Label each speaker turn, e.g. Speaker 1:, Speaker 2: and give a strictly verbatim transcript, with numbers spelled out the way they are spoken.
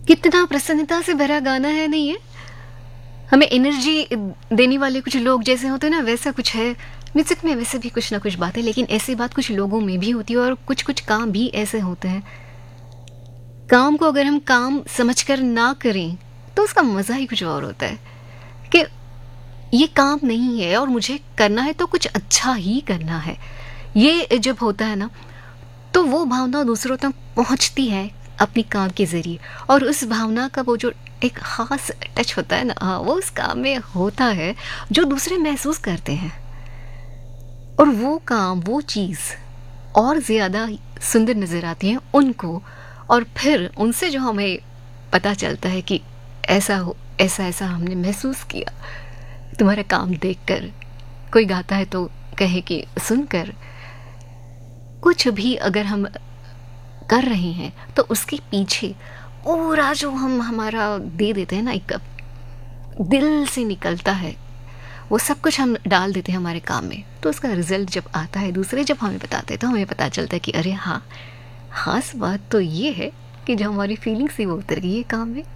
Speaker 1: कितना प्रसन्नता से भरा गाना है नहीं है? हमें एनर्जी देने वाले कुछ लोग जैसे होते हैं ना, वैसा कुछ है म्यूजिक में। वैसे भी कुछ ना कुछ बात है, लेकिन ऐसी बात कुछ लोगों में भी होती है, और कुछ कुछ काम भी ऐसे होते हैं। काम को अगर हम काम समझकर ना करें तो उसका मज़ा ही कुछ और होता है, कि ये काम नहीं है और मुझे करना है तो कुछ अच्छा ही करना है। ये जब होता है ना, तो वो भावना दूसरों तक पहुंचती है अपनी काम के ज़रिए, और उस भावना का वो जो एक ख़ास टच होता है ना, हाँ, वो उस काम में होता है जो दूसरे महसूस करते हैं। और वो काम, वो चीज़ और ज़्यादा सुंदर नज़र आती है उनको, और फिर उनसे जो हमें पता चलता है कि ऐसा हो, ऐसा ऐसा हमने महसूस किया तुम्हारा काम देखकर। कोई गाता है तो कहे कि सुनकर, कुछ भी अगर हम कर रहे हैं तो उसके पीछे पूरा जो हम हमारा दे देते हैं ना, एक दिल से निकलता है, वो सब कुछ हम डाल देते हैं हमारे काम में, तो उसका रिजल्ट जब आता है, दूसरे जब हमें बताते हैं, तो हमें पता चलता है कि अरे हाँ, खास बात तो ये है कि जो हमारी फीलिंग्स थी वो उतर गई है काम में।